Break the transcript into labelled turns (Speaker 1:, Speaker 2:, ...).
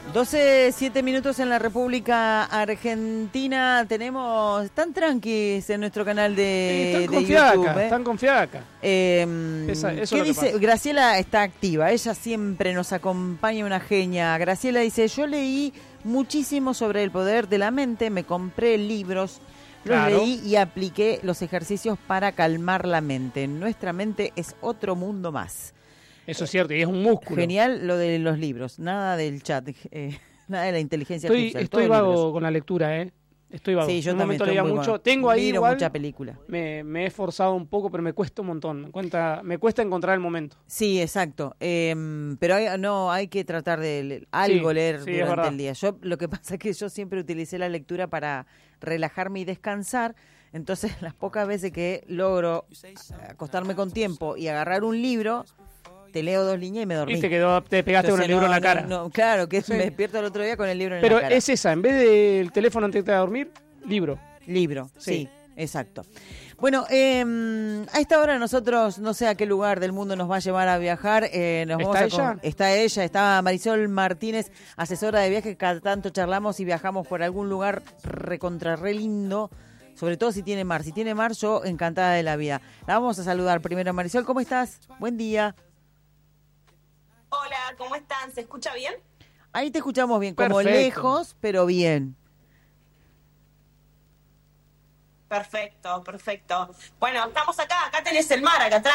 Speaker 1: 12:07 en la República Argentina. Tenemos tan tranquis en nuestro canal de YouTube.
Speaker 2: Están confiadas acá.
Speaker 1: ¿Qué dice? Graciela está activa. Ella siempre nos acompaña, una genia. Graciela dice, yo leí muchísimo sobre el poder de la mente, me compré libros, los leí y apliqué los ejercicios para calmar la mente. Nuestra mente es otro mundo más.
Speaker 2: Eso es cierto, y es un músculo.
Speaker 1: Genial lo de los libros, nada del chat, nada de la inteligencia artificial.
Speaker 2: Estoy vago con la lectura, Estoy vago.
Speaker 1: Sí, yo
Speaker 2: en un
Speaker 1: también
Speaker 2: momento leía mucho. Tengo ahí igual,
Speaker 1: mucha película.
Speaker 2: Me he esforzado un poco, pero me cuesta un montón. Me cuesta encontrar el momento.
Speaker 1: Sí, exacto. Pero hay que tratar de leer durante el día. Lo que pasa es que yo siempre utilicé la lectura para relajarme y descansar. Entonces, las pocas veces que logro acostarme con tiempo y agarrar un libro, te leo 2 líneas y me dormí.
Speaker 2: Y te pegaste. Entonces, con el libro en la cara.
Speaker 1: Claro, que me despierto el otro día con el libro en la cara.
Speaker 2: Pero es esa, en vez del teléfono antes de dormir, libro.
Speaker 1: Libro, sí, exacto. Bueno, a esta hora nosotros, no sé a qué lugar del mundo nos va a llevar a viajar.
Speaker 2: ¿Está ella?
Speaker 1: Está ella, está Marisol Martínez, asesora de viajes, cada tanto charlamos y viajamos por algún lugar re lindo, sobre todo si tiene mar. Si tiene mar, yo encantada de la vida. La vamos a saludar primero. Marisol, ¿cómo estás? Buen día.
Speaker 3: Hola, ¿cómo están? ¿Se escucha bien?
Speaker 1: Ahí te escuchamos bien, como
Speaker 2: Perfecto.
Speaker 1: lejos, pero bien.
Speaker 3: Perfecto. Bueno, estamos acá tenés el mar, acá atrás.